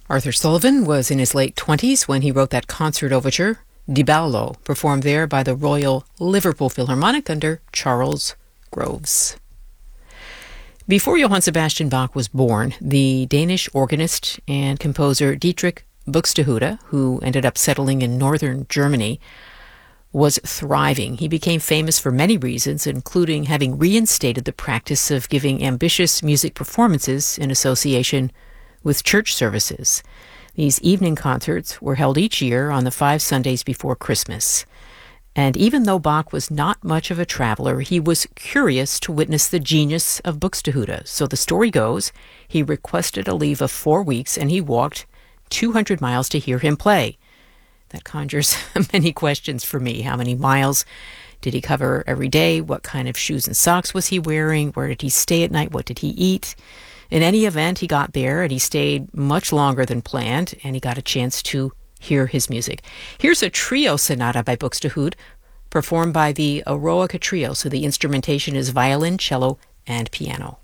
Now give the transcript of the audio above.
Arthur Sullivan was in his late 20s when he wrote that concert overture, Di Ballo, performed there by the Royal Liverpool Philharmonic under Charles Groves. Before Johann Sebastian Bach was born, the Danish organist and composer Dietrich Buxtehude, who ended up settling in northern Germany, was thriving. He became famous for many reasons, including having reinstated the practice of giving ambitious music performances in association with church services. These evening concerts were held each year on the 5 Sundays before Christmas. And even though Bach was not much of a traveler, he was curious to witness the genius of Buxtehude. So the story goes, he requested a leave of 4 weeks and he walked 200 miles to hear him play. That conjures many questions for me. How many miles did he cover every day? What kind of shoes and socks was he wearing? Where did he stay at night? What did he eat? In any event, he got there and he stayed much longer than planned, and he got a chance to hear his music. Here's a trio sonata by Buxtehude, performed by the Eroica Trio. So the instrumentation is violin, cello, and piano.